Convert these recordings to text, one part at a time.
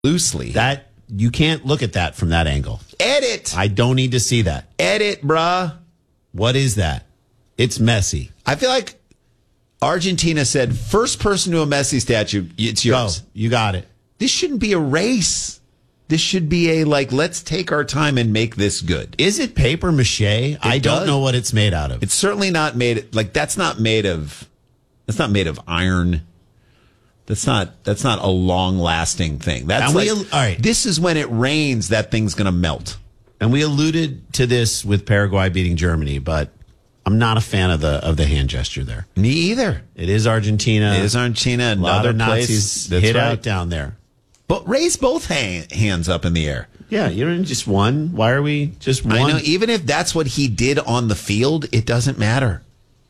loosely. That you can't look at that from that angle. Edit. I don't need to see that. Edit, bruh. What is that? It's Messi. I feel like Argentina said, first person to a Messi statue, it's yours. Go. You got it. This shouldn't be a race. This should be a, let's take our time and make this good. Is it paper mache? I don't know what it's made out of. It's certainly not made, that's not made of iron. That's not a long-lasting thing. That's all right. This is when it rains, that thing's going to melt. And we alluded to this with Paraguay beating Germany, but I'm not a fan of the hand gesture there. Me either. It is Argentina. It is Argentina. A lot of place. Nazis That's hit right. out down there. But raise both hands up in the air. Yeah, you don't just one. Why are we just one? I know. Even if that's what he did on the field, it doesn't matter.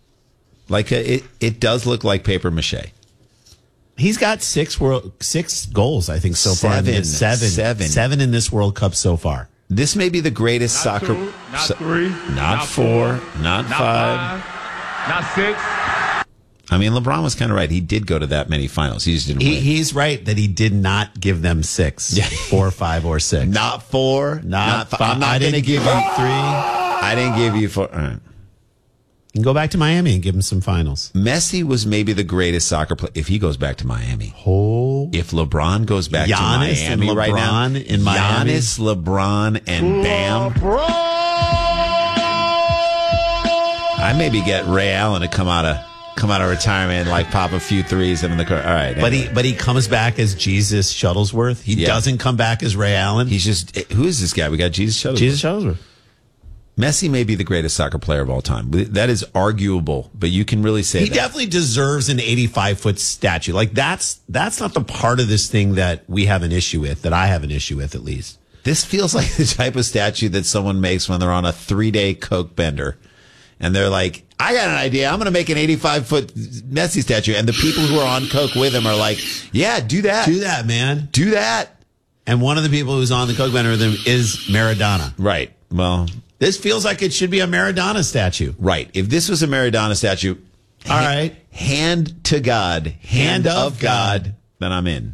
It does look like paper mache. He's got six goals, I think, so far. Seven in this World Cup so far. This may be the greatest Not soccer. two, not three, not four, not five, not six. I mean, LeBron was kind of right. He did go to that many finals. He just didn't win. He's right that he did not give them 6, 4, 5, or 6. Not 4, not 5. I'm not going to give you 3. I didn't give you 4. All right. You can go back to Miami and give him some finals. Messi was maybe the greatest soccer player if he goes back to Miami. Oh, if LeBron goes back to Miami right now, in Miami. Giannis, LeBron, and Bam. I maybe get Ray Allen to come out of retirement, pop a few threes in the court. All right, anyway. But he comes back as Jesus Shuttlesworth. He doesn't come back as Ray Allen. He's just, who is this guy? We got Jesus Shuttlesworth. Jesus Shuttlesworth. Messi may be the greatest soccer player of all time. That is arguable, but you can really say he definitely deserves an 85-foot statue. That's not the part of this thing that we have an issue with, that I have an issue with at least. This feels like the type of statue that someone makes when they're on a 3-day coke bender. And they're like, I got an idea. I'm going to make an 85-foot Messi statue. And the people who are on coke with him are like, yeah, do that. Do that, man. Do that. And one of the people who's on the coke bender with him is Maradona. Right. Well, this feels like it should be a Maradona statue. Right. If this was a Maradona statue, all right, hand to God, hand of God, then I'm in.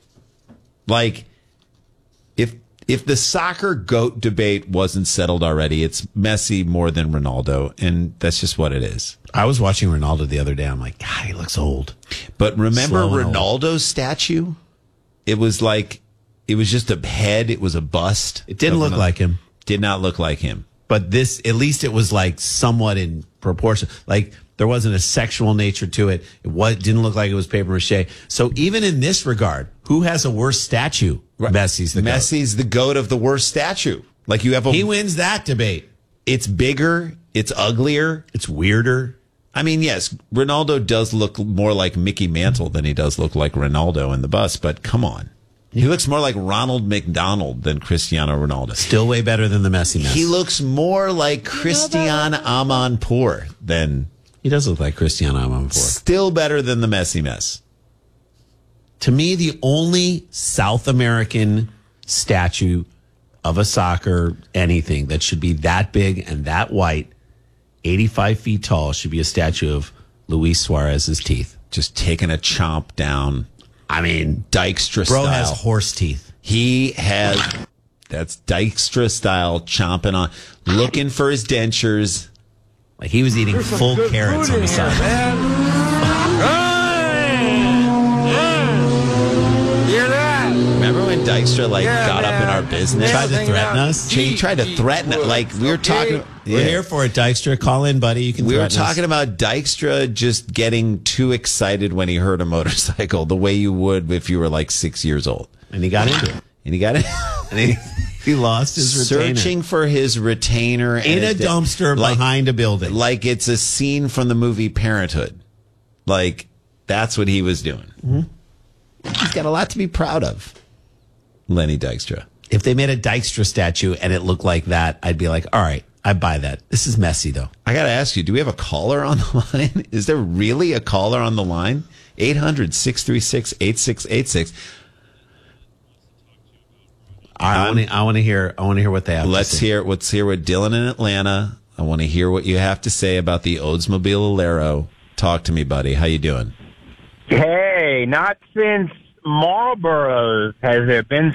If the soccer GOAT debate wasn't settled already, it's Messi more than Ronaldo, and that's just what it is. I was watching Ronaldo the other day. I'm like, God, he looks old. But remember Ronaldo's statue? It was just a head. It was a bust. It didn't look like him. Did not look like him. But this, at least it was somewhat in proportion. There wasn't a sexual nature to it. Didn't look like it was paper mache. So even in this regard, who has a worse statue? Right. Messi's the GOAT of the worst statue. He wins that debate. It's bigger. It's uglier. It's weirder. I mean, yes, Ronaldo does look more like Mickey Mantle than he does look like Ronaldo in the bus, but come on. He looks more like Ronald McDonald than Cristiano Ronaldo. Still way better than the Messi mess. He looks more like Christian Amanpour than... He does look like Christian Amanpour. Still better than the Messi mess. To me, the only South American statue of a soccer anything that should be that big and that white, 85 feet tall, should be a statue of Luis Suarez's teeth. Just taking a chomp down. I mean, Dykstra bro style. has horse teeth. He has, that's Dykstra style, chomping on, looking for his dentures. Like he was eating full carrots on the side. Remember when Dykstra got up in our business? Tried to threaten us? He tried to threaten it. We were talking. We're here for it, Dykstra. Call in, buddy. You can. We were talking about Dykstra just getting too excited when he heard a motorcycle, the way you would if you were 6 years old. And he got into it. And he lost his retainer. Searching for his retainer in a dumpster behind a building. Like it's a scene from the movie Parenthood. That's what he was doing. Mm-hmm. He's got a lot to be proud of. Lenny Dykstra. If they made a Dykstra statue and it looked like that, I'd be like, all right, I buy that. This is messy, though. I got to ask you, do we have a caller on the line? Is there really a caller on the line? 800-636-8686. I want to hear what they have to say. Let's hear what Dylan in Atlanta. I want to hear what you have to say about the Oldsmobile Alero. Talk to me, buddy. How you doing? Hey, not since Marlboros has there been